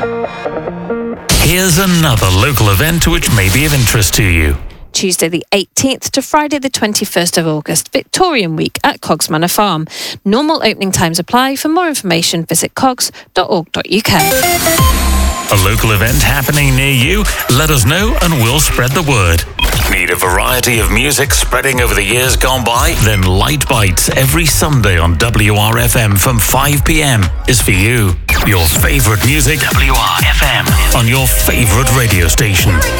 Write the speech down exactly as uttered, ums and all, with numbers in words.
Here's another local event which may be of interest to you. Tuesday the eighteenth to Friday the twenty-first of August, Victorian Week at Cogs Manor Farm. Normal opening times apply. For more information, visit cogs dot org dot U K. A local event happening near you? Let us know and we'll spread the word. Need a variety of music spreading over the years gone by? Then Light Bites every Sunday on W R F M from five p.m. is for you. Your favourite music, W R F M, on your favourite radio station.